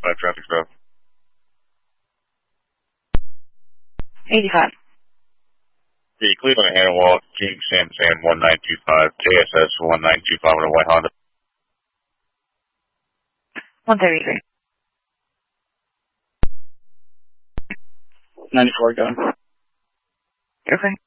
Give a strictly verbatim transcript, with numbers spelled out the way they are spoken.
eighty-five traffic stop. eighty-five. The Cleveland and Hannawalt, King Sam Sam one nine two five, J S S one nine two five on a white Honda. one thirty-three. ninety-four, go. Okay.